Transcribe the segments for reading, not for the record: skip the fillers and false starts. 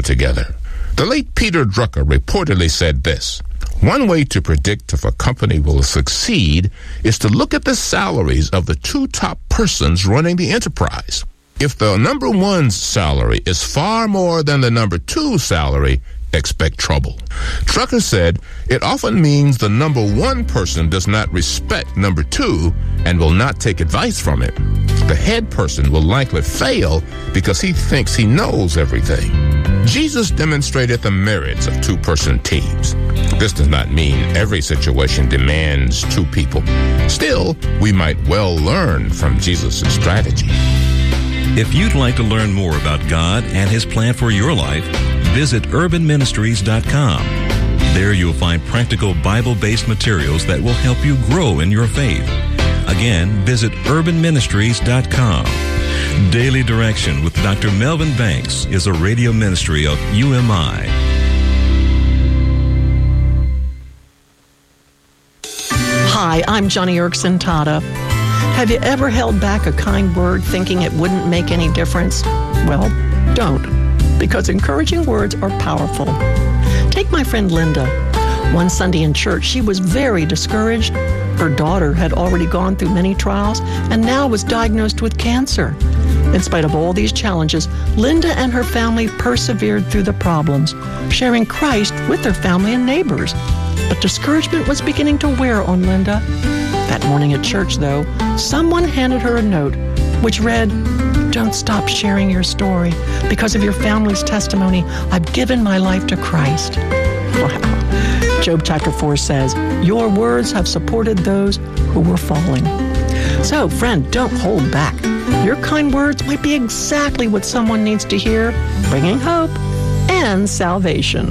together. The late Peter Drucker reportedly said this: "One way to predict if a company will succeed is to look at the salaries of the two top persons running the enterprise. If the number one's salary is far more than the number two's salary, expect trouble." Drucker said, "It often means the number one person does not respect number two and will not take advice from him. The head person will likely fail because he thinks he knows everything." Jesus demonstrated the merits of two-person teams. This does not mean every situation demands two people. Still, we might well learn from Jesus' strategy. If you'd like to learn more about God and His plan for your life, visit urbanministries.com. There you'll find practical Bible-based materials that will help you grow in your faith. Again, visit urbanministries.com. Daily Direction with Dr. Melvin Banks is a radio ministry of UMI. Hi, I'm Johnny Erickson Tata. Have you ever held back a kind word thinking it wouldn't make any difference? Well, don't, because encouraging words are powerful. Take my friend Linda. One Sunday in church, she was very discouraged. Her daughter had already gone through many trials and now was diagnosed with cancer. In spite of all these challenges, Linda and her family persevered through the problems, sharing Christ with their family and neighbors. But discouragement was beginning to wear on Linda. That morning at church, though, someone handed her a note which read, "Don't stop sharing your story. Because of your family's testimony, I've given my life to Christ." Wow. Job chapter 4 says, "Your words have supported those who were falling." So, friend, don't hold back. Your kind words might be exactly what someone needs to hear, bringing hope and salvation.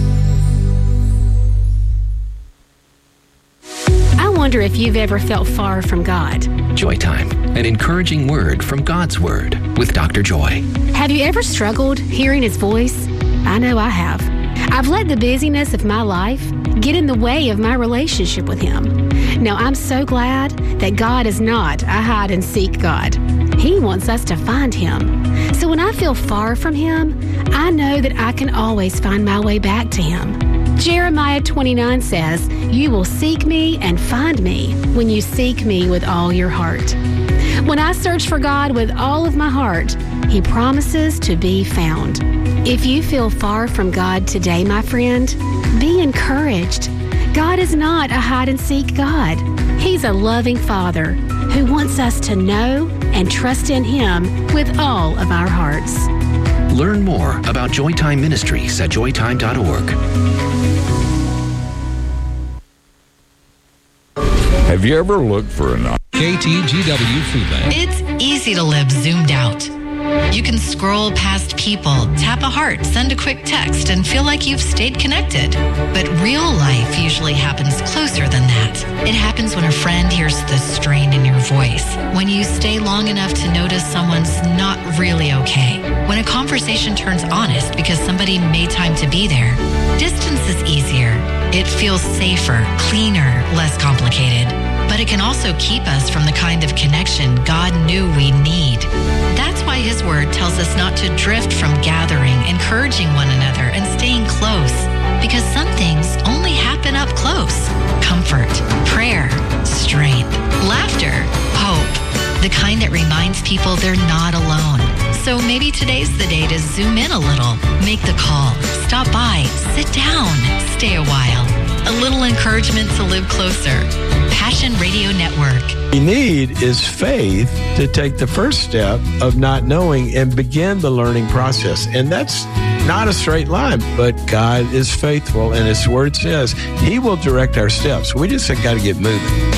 I wonder if you've ever felt far from God. Joy Time, an encouraging word from God's Word with Dr. Joy. Have you ever struggled hearing His voice? I know I have. I've let the busyness of my life get in the way of my relationship with Him. Now, I'm so glad that God is not a hide-and-seek God. He wants us to find Him. So when I feel far from Him, I know that I can always find my way back to Him. Jeremiah 29 says, "You will seek me and find me when you seek me with all your heart." When I search for God with all of my heart, He promises to be found. If you feel far from God today, my friend, be encouraged. God is not a hide-and-seek God. He's a loving Father who wants us to know and trust in Him with all of our hearts. Learn more about Joytime Ministries at joytime.org. Have you ever looked for an KTGW Foodland? It's easy to live zoomed out. You can scroll past people, tap a heart, send a quick text, and feel like you've stayed connected. But real life usually happens closer than that. It happens when a friend hears the strain in your voice, when you stay long enough to notice someone's not really okay, when a conversation turns honest because somebody made time to be there. Distance is easier. It feels safer, cleaner, less complicated. But it can also keep us from the kind of connection God knew we need. That's why His Word tells us not to drift from gathering, encouraging one another, and staying close. Because some things only happen up close. Comfort, prayer, strength, laughter, hope. The kind that reminds people they're not alone. So maybe today's the day to zoom in a little, make the call, stop by, sit down, stay a while. A little encouragement to live closer. Passion Radio Network. What we need is faith to take the first step of not knowing and begin the learning process. And that's not a straight line, but God is faithful, and His Word says He will direct our steps. We just got to get moving.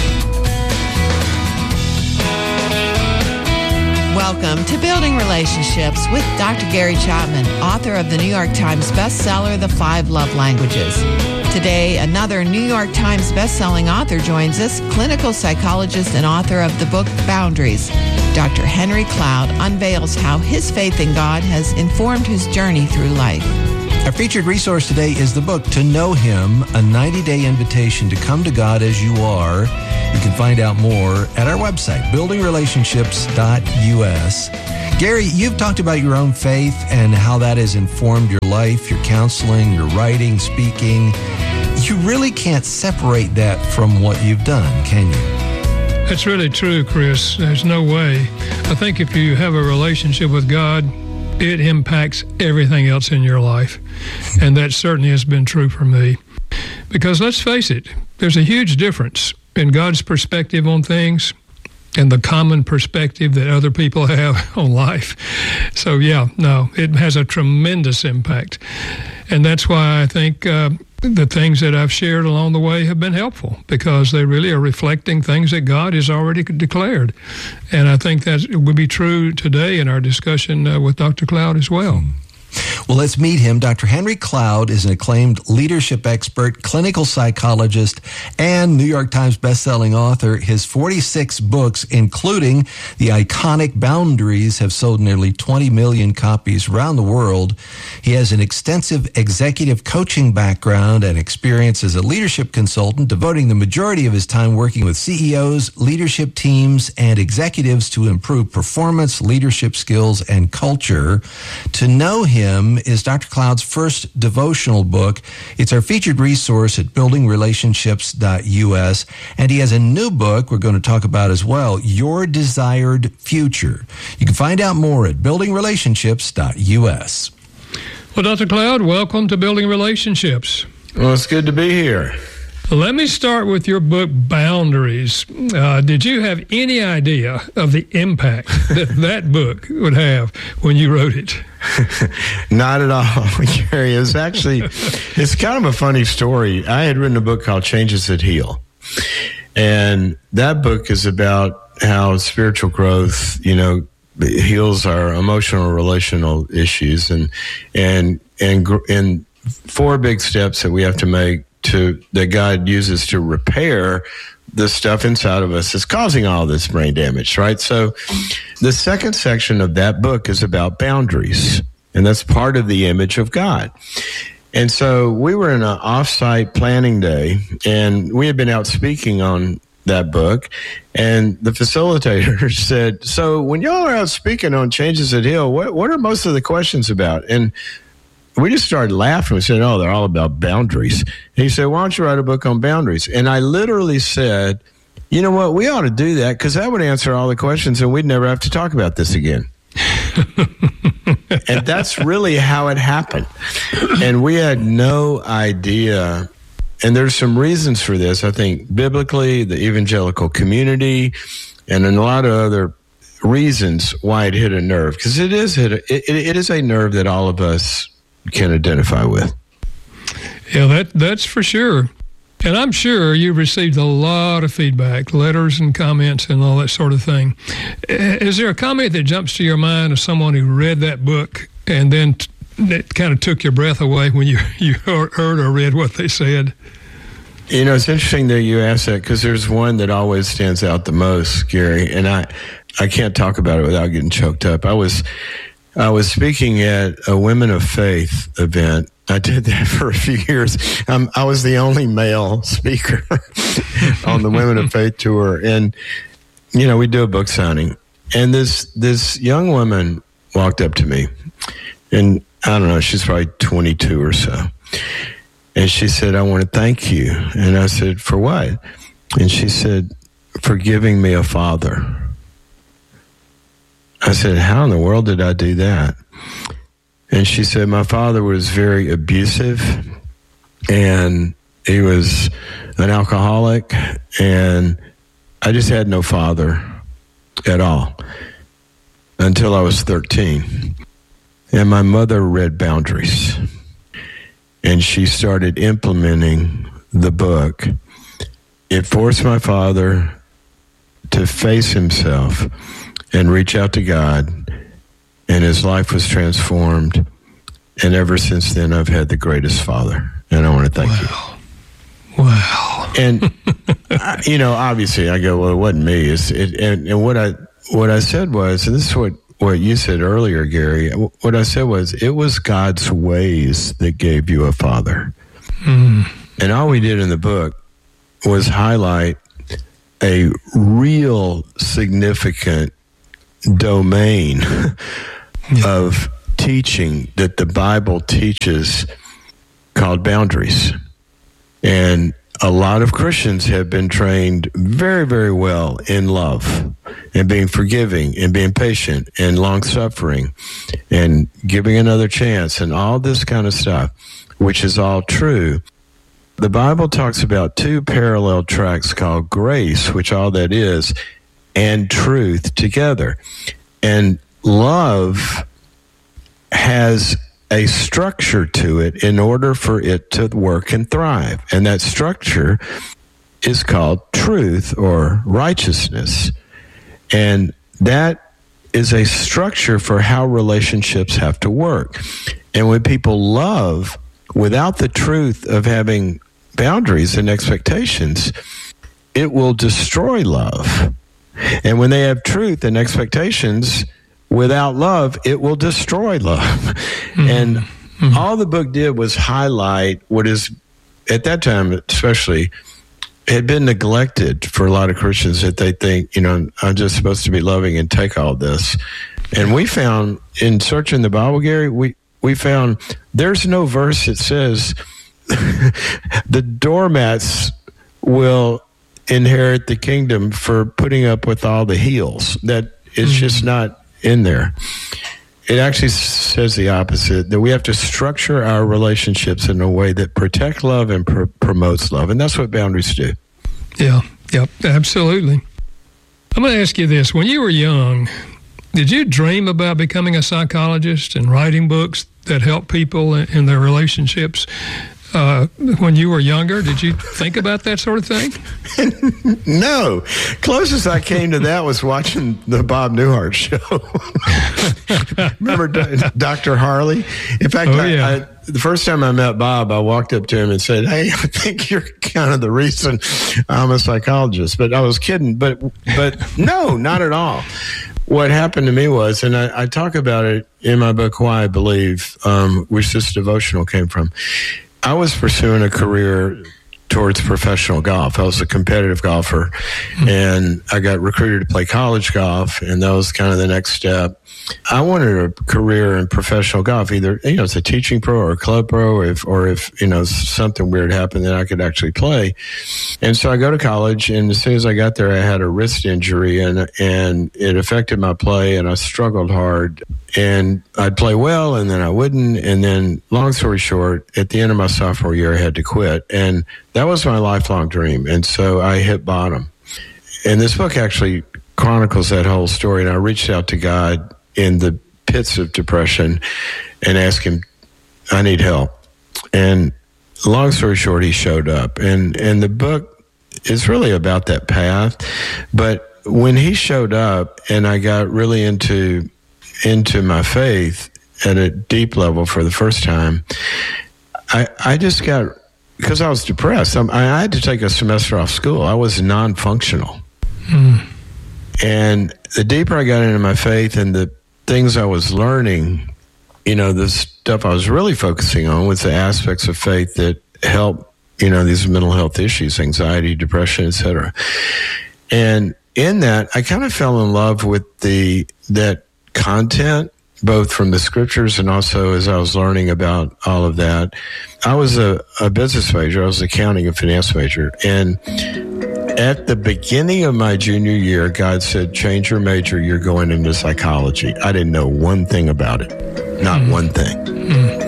Welcome to Building Relationships with Dr. Gary Chapman, author of the New York Times bestseller, The 5 Love Languages. Today, another New York Times bestselling author joins us, clinical psychologist and author of the book Boundaries. Dr. Henry Cloud unveils how his faith in God has informed his journey through life. Our featured resource today is the book To Know Him, a 90-day invitation to come to God as you are. You can find out more at our website, buildingrelationships.us. Gary, you've talked about your own faith and how that has informed your life, your counseling, your writing, speaking. You really can't separate that from what you've done, can you? That's really true, Chris. There's no way. I think if you have a relationship with God, it impacts everything else in your life. And that certainly has been true for me. Because let's face it, there's a huge difference in God's perspective on things and the common perspective that other people have on life. So it has a tremendous impact. And that's why I think the things that I've shared along the way have been helpful, because they really are reflecting things that God has already declared. And I think that would be true today in our discussion with Dr. Cloud as well. Well, let's meet him. Dr. Henry Cloud is an acclaimed leadership expert, clinical psychologist, and New York Times bestselling author. His 46 books, including the iconic Boundaries, have sold nearly 20 million copies around the world. He has an extensive executive coaching background and experience as a leadership consultant, devoting the majority of his time working with CEOs, leadership teams, and executives to improve performance, leadership skills, and culture. To know him is Dr. Cloud's first devotional book. It's our featured resource at buildingrelationships.us. And he has a new book we're going to talk about as well, Your Desired Future. You can find out more at buildingrelationships.us. Well, Dr. Cloud, welcome to Building Relationships. Well, it's good to be here. Let me start with your book, Boundaries. Did you have any idea of the impact that book would have when you wrote it? Not at all, Gary. It's kind of a funny story. I had written a book called Changes That Heal. And that book is about how spiritual growth, heals our emotional, relational issues and 4 big steps that we have to make that God uses to repair the stuff inside of us that's causing all this brain damage, right? So the second section of that book is about boundaries, and that's part of the image of God. And so we were in an off-site planning day, and we had been out speaking on that book, and the facilitator said, so when y'all are out speaking on Changes That Heal, what are most of the questions about? And we just started laughing. We said, oh, they're all about boundaries. And he said, why don't you write a book on boundaries? And I literally said, you know what, we ought to do that because that would answer all the questions and we'd never have to talk about this again. And that's really how it happened. And we had no idea. And there's some reasons for this. I think biblically, the evangelical community, and a lot of other reasons why it hit a nerve. Because it is a nerve that all of us can identify with. Yeah, that's for sure. And I'm sure you've received a lot of feedback, letters and comments and all that sort of thing. Is there a comment that jumps to your mind of someone who read that book and then it kind of took your breath away when you heard or read what they said? It's interesting that you ask that because there's one that always stands out the most, Gary, and I can't talk about it without getting choked up. I was speaking at a Women of Faith event. I did that for a few years. I was the only male speaker on the Women of Faith tour. And, we do a book signing. And this young woman walked up to me. And I don't know, she's probably 22 or so. And she said, I want to thank you. And I said, for what? And she said, for giving me a father. I said, how in the world did I do that? And she said, my father was very abusive, and he was an alcoholic, and I just had no father at all until I was 13. And my mother read Boundaries, and she started implementing the book. It forced my father to face himself and reach out to God, and his life was transformed. And ever since then, I've had the greatest father, and I want to thank you. Wow. And, obviously I go, well, it wasn't me. And what I said was, and this is what you said earlier, Gary, what I said was, it was God's ways that gave you a father. Mm. And all we did in the book was highlight a real significant domain of teaching that the Bible teaches called boundaries. And a lot of Christians have been trained very, very well in love and being forgiving and being patient and long-suffering and giving another chance and all this kind of stuff, which is all true. The Bible talks about two parallel tracks called grace, which all that is, and truth together. And love has a structure to it in order for it to work and thrive. And that structure is called truth or righteousness. And that is a structure for how relationships have to work. And when people love without the truth of having boundaries and expectations, it will destroy love. And when they have truth and expectations without love, it will destroy love. Mm-hmm. And all the book did was highlight what is, at that time especially, had been neglected for a lot of Christians, that they think, I'm just supposed to be loving and take all this. And we found, in searching the Bible, Gary, we found there's no verse that says the doormats will inherit the kingdom for putting up with all the heels. That is just not in there. It actually says the opposite, that we have to structure our relationships in a way that protect love and promotes love. And that's what boundaries do. Yeah, absolutely. I'm going to ask you this. When you were young, did you dream about becoming a psychologist and writing books that help people in their relationships? When you were younger, did you think about that sort of thing? No. Closest I came to that was watching the Bob Newhart show. Remember Dr. Harley? In fact, the first time I met Bob, I walked up to him and said, "Hey, I think you're kind of the reason I'm a psychologist." But I was kidding. But no, not at all. What happened to me was, and I talk about it in my book, Why I Believe, which this devotional came from, I was pursuing a career towards professional golf. I was a competitive golfer, and I got recruited to play college golf, and that was kind of the next step. I wanted a career in professional golf, either as a teaching pro or a club pro, or if something weird happened, then I could actually play. And so I go to college, and as soon as I got there, I had a wrist injury, and it affected my play, and I struggled hard. And I'd play well, and then I wouldn't. And then, long story short, at the end of my sophomore year, I had to quit. And that was my lifelong dream. And so I hit bottom. And this book actually chronicles that whole story. And I reached out to God in the pits of depression and asked him, I need help. And long story short, he showed up. And the book is really about that path. But when he showed up and I got really into my faith at a deep level for the first time, I just got, because I was depressed, I had to take a semester off school. I was non-functional. And the deeper I got into my faith and the things I was learning, the stuff I was really focusing on was the aspects of faith that help, these mental health issues, anxiety, depression, etc. And in that, I kind of fell in love with that content, both from the scriptures and also as I was learning about all of that. I was a business major. I was an accounting and finance major. And at the beginning of my junior year, God said, change your major. You're going into psychology. I didn't know one thing about it. Not one thing.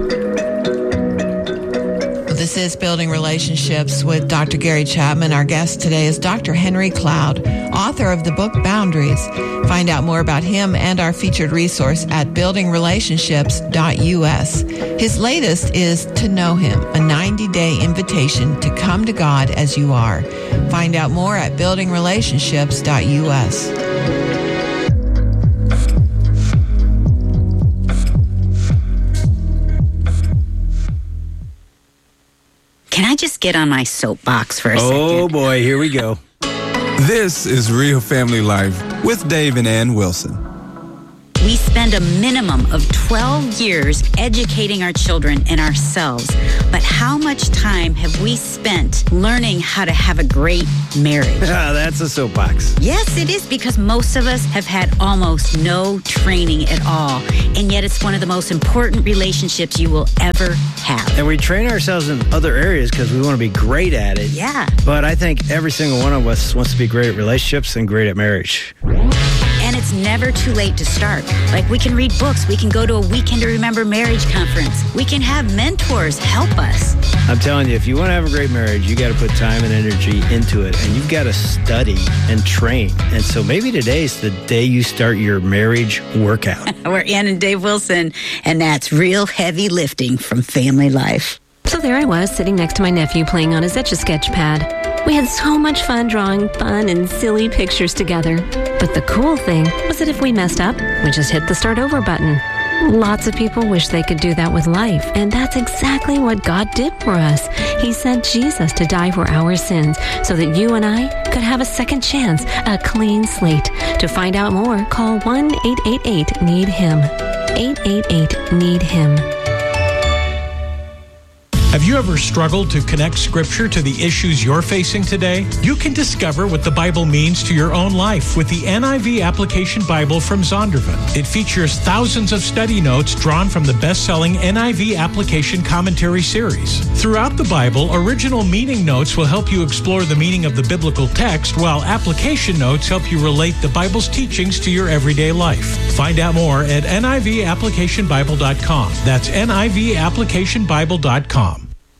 This is Building Relationships with Dr. Gary Chapman. Our guest today is Dr. Henry Cloud, author of the book Boundaries. Find out more about him and our featured resource at buildingrelationships.us. His latest is To Know Him, a 90-day invitation to come to God as you are. Find out more at buildingrelationships.us. Can I just get on my soapbox for a second? Oh, boy, here we go. This is Real Family Life with Dave and Ann Wilson. We spend a minimum of 12 years educating our children and ourselves. But how much time have we spent learning how to have a great marriage? That's a soapbox. Yes, it is, because most of us have had almost no training at all. And yet it's one of the most important relationships you will ever have. And we train ourselves in other areas because we want to be great at it. Yeah. But I think every single one of us wants to be great at relationships and great at marriage. And it's never too late to start. Like, we can read books. We can go to a Weekend to Remember marriage conference. We can have mentors help us. I'm telling you, if you want to have a great marriage, you got to put time and energy into it. And you've got to study and train. And so maybe today's the day you start your marriage workout. We're Ann and Dave Wilson, and that's real heavy lifting from family life. So there I was, sitting next to my nephew playing on his Etch-a-Sketch pad. We had so much fun drawing fun and silly pictures together. But the cool thing was that if we messed up, we just hit the start over button. Lots of people wish they could do that with life, and that's exactly what God did for us. He sent Jesus to die for our sins so that you and I could have a second chance, a clean slate. To find out more, call 1-888-NEED-HIM. 888-NEED-HIM. Have you ever struggled to connect Scripture to the issues you're facing today? You can discover what the Bible means to your own life with the NIV Application Bible from Zondervan. It features thousands of study notes drawn from the best-selling NIV Application Commentary series. Throughout the Bible, original meaning notes will help you explore the meaning of the biblical text, while application notes help you relate the Bible's teachings to your everyday life. Find out more at NIVapplicationbible.com. That's NIVapplicationbible.com.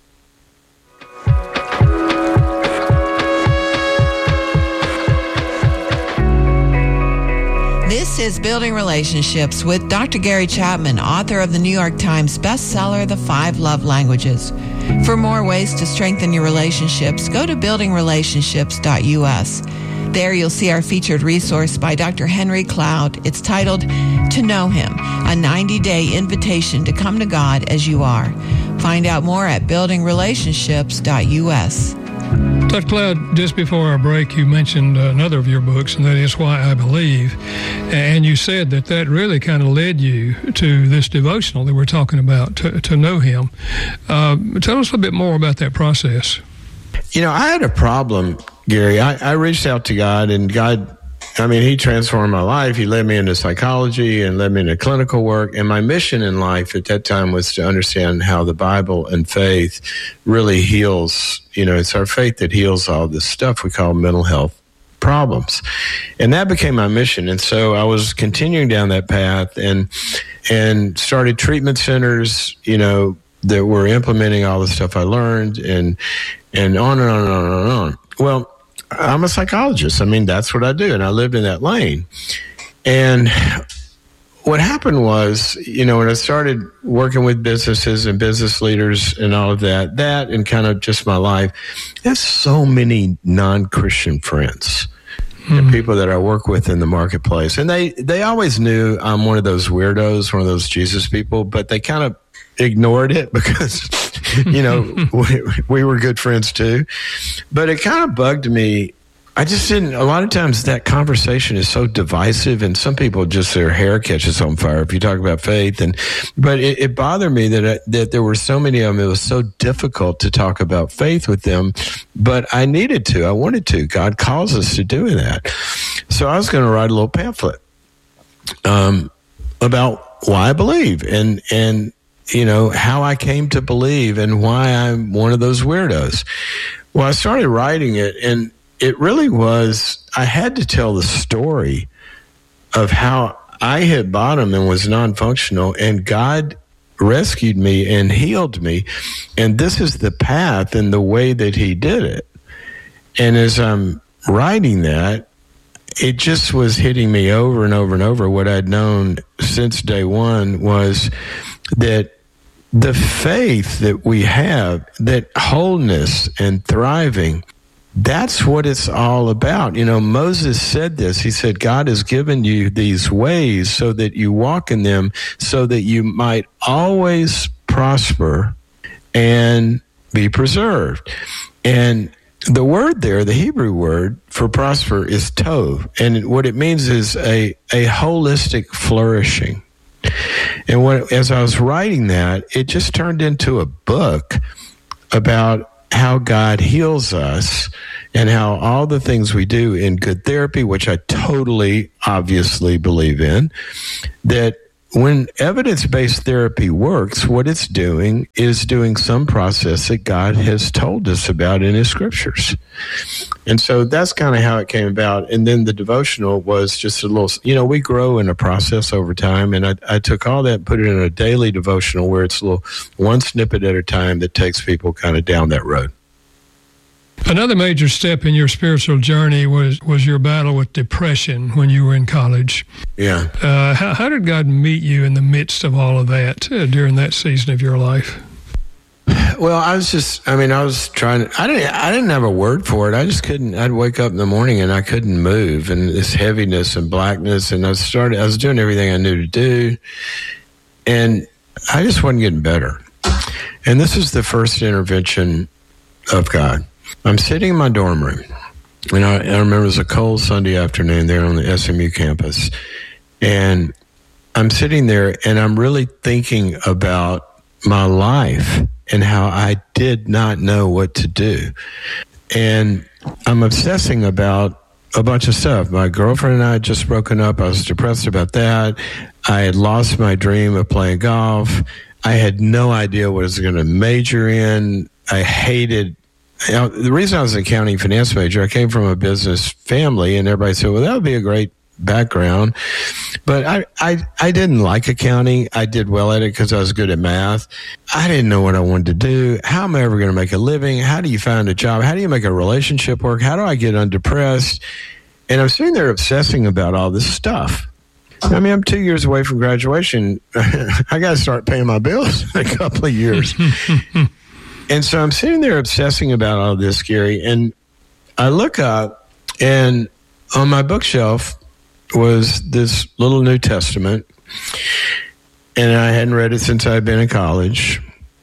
This is Building Relationships with Dr. Gary Chapman, author of the New York Times bestseller, The 5 Love Languages. For more ways to strengthen your relationships, go to buildingrelationships.us. There you'll see our featured resource by Dr. Henry Cloud. It's titled To Know Him, a 90-day invitation to come to God as you are. Find out more at buildingrelationships.us. Dr. Cloud, just before our break, you mentioned another of your books, and that is Why I Believe. And you said that really kind of led you to this devotional that we're talking about, to know Him. Tell us a little bit more about that process. You know, I had a problem, Gary. I reached out to God, and God, He transformed my life. He led me into psychology and led me into clinical work. And my mission in life at that time was to understand how the Bible and faith really heals. It's our faith that heals all this stuff we call mental health problems. And that became my mission. And so I was continuing down that path and started treatment centers, that were implementing all the stuff I learned and on and on and on and on. Well, I'm a psychologist. That's what I do. And I lived in that lane. And what happened was, when I started working with businesses and business leaders and all of that and kind of just my life, there's so many non-Christian friends, people that I work with in the marketplace. And they always knew I'm one of those weirdos, one of those Jesus people, but they kind of ignored it because, we were good friends too. But it kind of bugged me. I just didn't, a lot of times that conversation is so divisive, and some people just, their hair catches on fire if you talk about faith. But it bothered me that there were so many of them. It was so difficult to talk about faith with them, but I needed to, I wanted to. God calls us to doing that. So I was going to write a little pamphlet, about why I believe and how I came to believe and why I'm one of those weirdos. Well, I started writing it, and it really was, I had to tell the story of how I hit bottom and was non-functional, and God rescued me and healed me. And this is the path and the way that He did it. And as I'm writing that, it just was hitting me over and over and over. What I'd known since day one was that the faith that we have, that wholeness and thriving, that's what it's all about. Moses said this. He said, God has given you these ways so that you walk in them, so that you might always prosper and be preserved. And the word there, the Hebrew word for prosper, is tov. And what it means is a holistic flourishing. And as I was writing that, it just turned into a book about how God heals us and how all the things we do in good therapy, which I totally obviously believe in, that when evidence-based therapy works, what it's doing is doing some process that God has told us about in his scriptures. And so that's kind of how it came about. And then the devotional was just a little, we grow in a process over time. And I took all that and put it in a daily devotional where it's a little one snippet at a time that takes people kind of down that road. Another major step in your spiritual journey was your battle with depression when you were in college. Yeah. How did God meet you in the midst of all of that during that season of your life? Well, I was trying to, I didn't have a word for it. I just couldn't. I'd wake up in the morning and I couldn't move, and this heaviness and blackness, and I was doing everything I knew to do, and I just wasn't getting better. And this is the first intervention of God. I'm sitting in my dorm room, and I remember it was a cold Sunday afternoon there on the SMU campus, and I'm sitting there, and I'm really thinking about my life and how I did not know what to do. And I'm obsessing about a bunch of stuff. My girlfriend and I had just broken up. I was depressed about that. I had lost my dream of playing golf. I had no idea what I was going to major in. I hated... the reason I was an accounting finance major, I came from a business family, and everybody said, well, that would be a great background. But I didn't like accounting. I did well at it because I was good at math. I didn't know what I wanted to do. How am I ever going to make a living? How do you find a job? How do you make a relationship work? How do I get undepressed? And I'm sitting there obsessing about all this stuff. I mean, I'm 2 years away from graduation. I got to start paying my bills in a couple of years. And so I'm sitting there obsessing about all this, Gary, and I look up, and on my bookshelf was this little New Testament, and I hadn't read it since I'd been in college.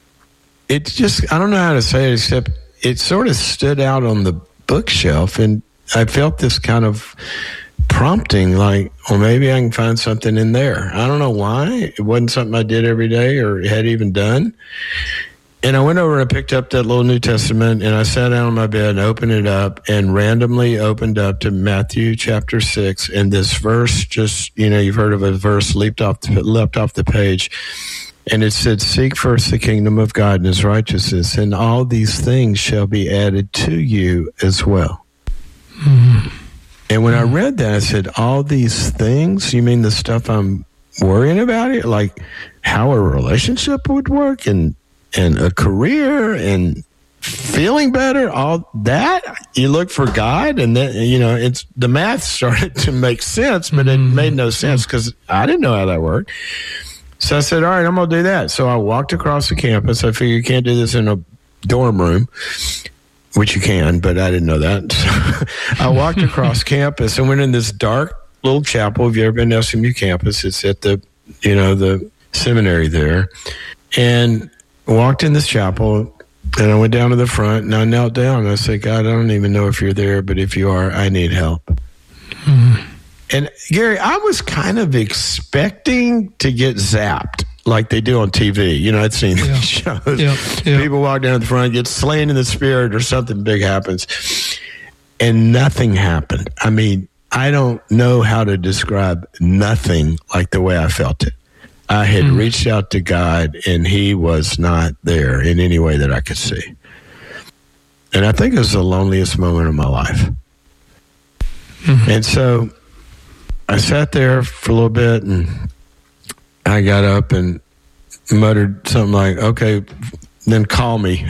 It just, I don't know how to say it, except it sort of stood out on the bookshelf, and I felt this kind of prompting, like, well, maybe I can find something in there. I don't know why. It wasn't something I did every day or had even done. And I went over and I picked up that little New Testament, and I sat down on my bed and opened it up and randomly opened up to Matthew chapter 6. And this verse just, you've heard of a verse leapt off the page. And it said, seek first the kingdom of God and his righteousness, and all these things shall be added to you as well. Mm-hmm. And when I read that, I said, all these things, you mean the stuff I'm worrying about it? Like how a relationship would work and a career and feeling better, all that? You look for God, and then, it's the math started to make sense, but it made no sense because I didn't know how that worked. So I said, all right, I'm going to do that. So I walked across the campus. I figured you can't do this in a dorm room, which you can, but I didn't know that. So I walked across campus and went in this dark little chapel. Have you ever been to SMU campus? It's at the seminary there. And walked in this chapel, and I went down to the front, and I knelt down, and I said, God, I don't even know if you're there, but if you are, I need help. Mm-hmm. And Gary, I was kind of expecting to get zapped like they do on TV. I'd seen these shows. Yeah. People walk down the front, get slain in the spirit, or something big happens. And nothing happened. I mean, I don't know how to describe nothing like the way I felt it. I had reached out to God, and he was not there in any way that I could see. And I think it was the loneliest moment of my life. Mm-hmm. And so I sat there for a little bit, and I got up and muttered something like, okay, then call me.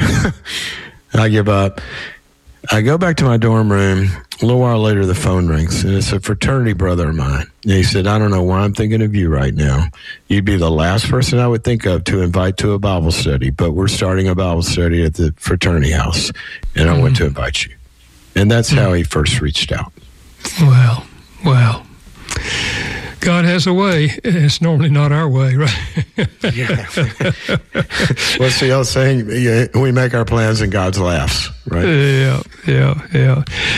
I give up. I go back to my dorm room. A little while later, the phone rings, and it's a fraternity brother of mine. And he said, I don't know why I'm thinking of you right now. You'd be the last person I would think of to invite to a Bible study, but we're starting a Bible study at the fraternity house, and I want to invite you. And that's how he first reached out. Wow. God has a way. It's normally not our way, right? Yeah. What's the old saying? We make our plans and God laughs, right? Yeah.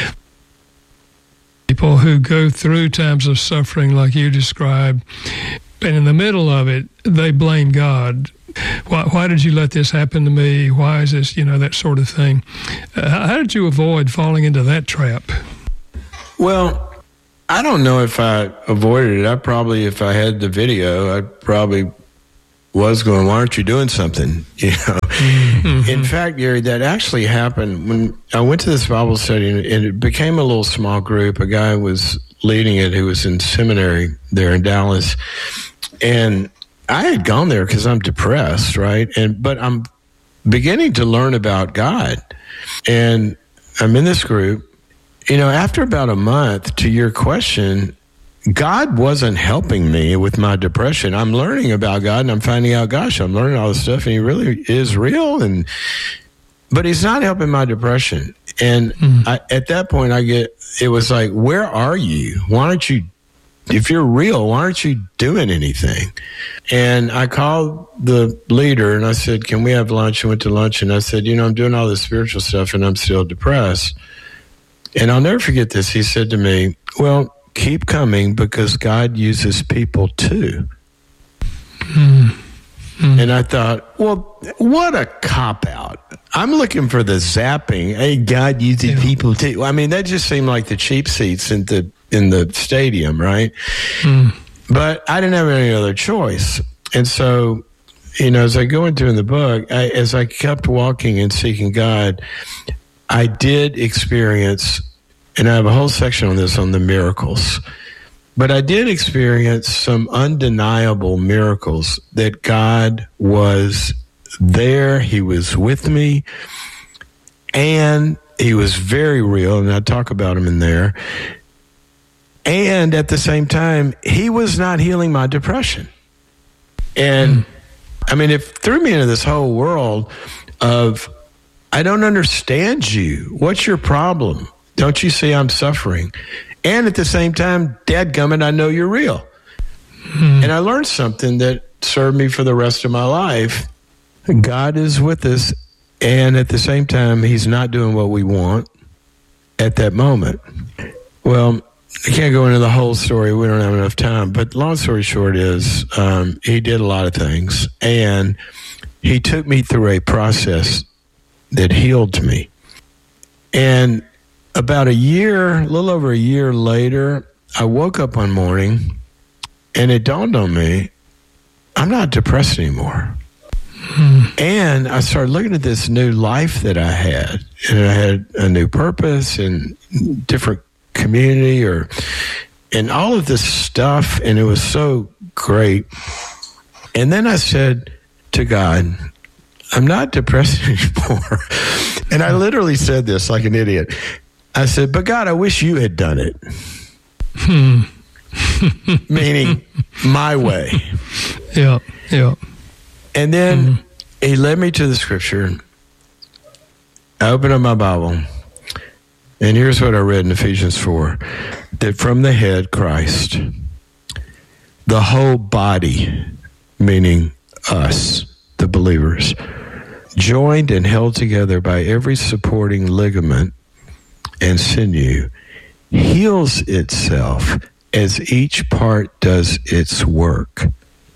People who go through times of suffering like you described, and in the middle of it, they blame God. Why did you let this happen to me? Why is this, that sort of thing? How did you avoid falling into that trap? Well, I don't know if I avoided it. If I had the video, I probably was going, why aren't you doing something? Mm-hmm. In fact, Gary, that actually happened when I went to this Bible study, and it became a little small group. A guy was leading it who was in seminary there in Dallas. And I had gone there because I'm depressed, right? But I'm beginning to learn about God. And I'm in this group. After about a month, to your question, God wasn't helping me with my depression. I'm learning about God, and I'm finding out, gosh, I'm learning all this stuff, and he really is real. But he's not helping my depression. And at that point, it was like, where are you? Why aren't you, if you're real, why aren't you doing anything? And I called the leader, and I said, can we have lunch? I went to lunch, and I said, I'm doing all this spiritual stuff, and I'm still depressed. And I'll never forget this. He said to me, well, keep coming because God uses people too. Mm-hmm. And I thought, well, what a cop-out. I'm looking for the zapping. Hey, God uses people too. I mean, that just seemed like the cheap seats in the stadium, right? Mm. But I didn't have any other choice. And so, as I go into in the book, as I kept walking and seeking God, I did experience, and I have a whole section on this, on the miracles, but I did experience some undeniable miracles that God was there. He was with me, and he was very real, and I talk about him in there. And at the same time, he was not healing my depression. And it threw me into this whole world of, I don't understand you. What's your problem? Don't you see I'm suffering? And at the same time, dadgummit, I know you're real. And I learned something that served me for the rest of my life. God is with us, and at the same time, he's not doing what we want at that moment. Well, I can't go into the whole story. We don't have enough time. But long story short is he did a lot of things, and he took me through a process that healed me. And about a little over a year later, I woke up one morning and it dawned on me, I'm not depressed anymore. And I started looking at this new life that I had. And I had a new purpose and different community and all of this stuff. And it was so great. And then I said to God, I'm not depressed anymore. And I literally said this like an idiot. I said, but God, I wish you had done it. Meaning my way. Yeah. And then he led me to the scripture. I opened up my Bible. And here's what I read in Ephesians 4. That from the head, Christ, the whole body, meaning us, the believers, joined and held together by every supporting ligament and sinew, heals itself as each part does its work.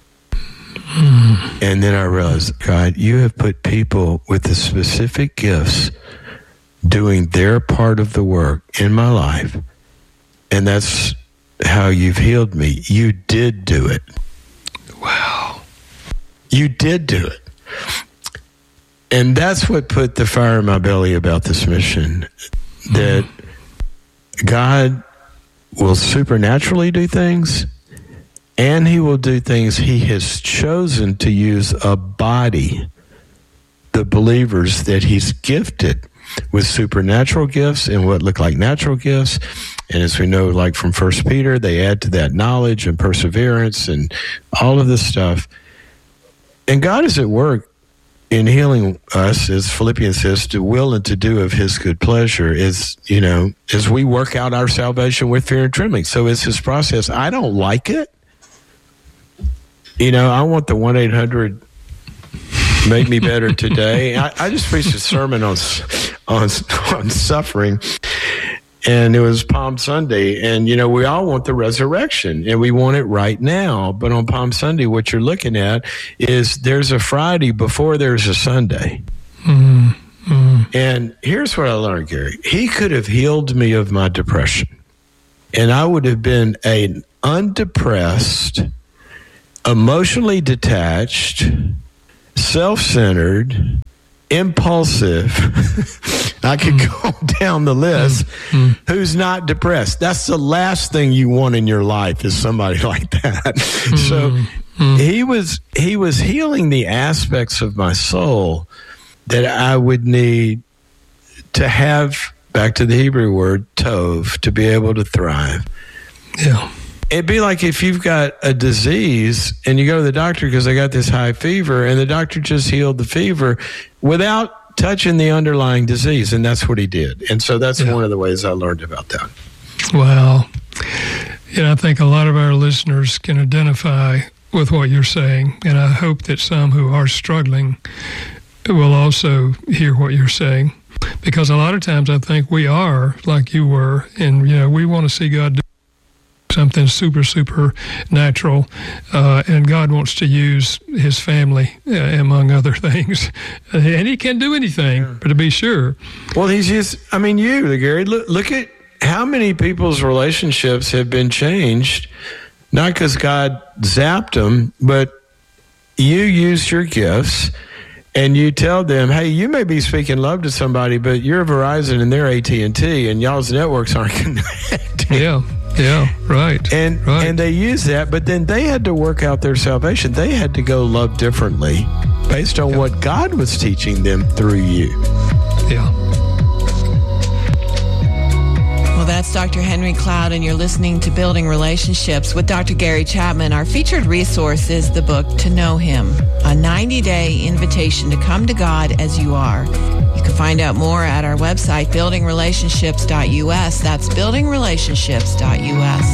And then I realized, God, you have put people with the specific gifts doing their part of the work in my life, and that's how you've healed me. You did do it. Wow. You did do it. And that's what put the fire in my belly about this mission, that God will supernaturally do things, and he will do things he has chosen to use a body, the believers that he's gifted with supernatural gifts and what look like natural gifts. And as we know, like from 1 Peter, they add to that knowledge and perseverance and all of this stuff. And God is at work in healing us, as Philippians says, to will and to do of his good pleasure, is, as we work out our salvation with fear and trembling. So it's his process. I don't like it. I want the 1-800 Make Me Better Today. I just preached a sermon on suffering, and it was Palm Sunday. And, we all want the resurrection, and we want it right now. But on Palm Sunday, what you're looking at is there's a Friday before there's a Sunday. Mm-hmm. Mm-hmm. And here's what I learned, Gary. He could have healed me of my depression, and I would have been an undepressed, emotionally detached, self-centered, impulsive. I could go down the list. Who's not depressed? That's the last thing you want in your life, is somebody like that. So he was healing the aspects of my soul that I would need to have, back to the Hebrew word, tov, to be able to thrive. Yeah. It'd be like if you've got a disease and you go to the doctor because I got this high fever, and the doctor just healed the fever without touching the underlying disease. And that's what he did. And so that's one of the ways I learned about that. Wow. I think a lot of our listeners can identify with what you're saying. And I hope that some who are struggling will also hear what you're saying. Because a lot of times I think we are like you were, and, we want to see God do something super natural, and God wants to use his family, among other things. And he can do anything, but to be sure. Well, he's just, Gary, look at how many people's relationships have been changed, not because God zapped them, but you used your gifts. And you tell them, hey, you may be speaking love to somebody, but you're Verizon and they're AT&T, and y'all's networks aren't connected. Yeah, right. And they use that, but then they had to work out their salvation. They had to go love differently based on what God was teaching them through you. Yeah. Well, that's Dr. Henry Cloud, and you're listening to Building Relationships with Dr. Gary Chapman. Our featured resource is the book To Know Him, a 90-day invitation to come to God as you are. You can find out more at our website, buildingrelationships.us. That's buildingrelationships.us.